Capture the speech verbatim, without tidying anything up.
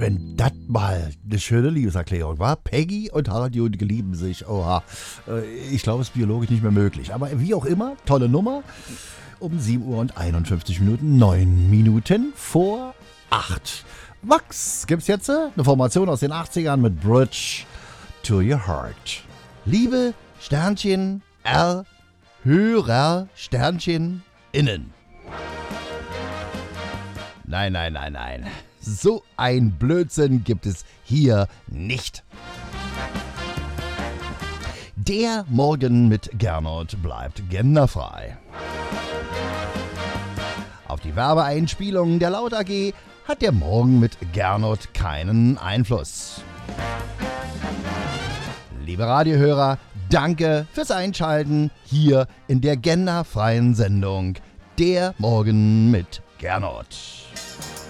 wenn das mal eine schöne Liebeserklärung war. Peggy und Harald Junke lieben sich. Oha. Äh, Ich glaube, es ist biologisch nicht mehr möglich. Aber wie auch immer, tolle Nummer. Um sieben Uhr und einundfünfzig Minuten, neun Minuten vor acht. Max, gibt's jetzt äh, eine Formation aus den achtzigern mit Bridge to Your Heart. Liebe Sternchen R, Hörer Sternchen innen. Nein, nein, nein, nein. So ein Blödsinn gibt es hier nicht. Der Morgen mit Gernot bleibt genderfrei. Auf die Werbeeinspielungen der Laut A G hat der Morgen mit Gernot keinen Einfluss. Liebe Radiohörer, danke fürs Einschalten hier in der genderfreien Sendung Der Morgen mit Gernot.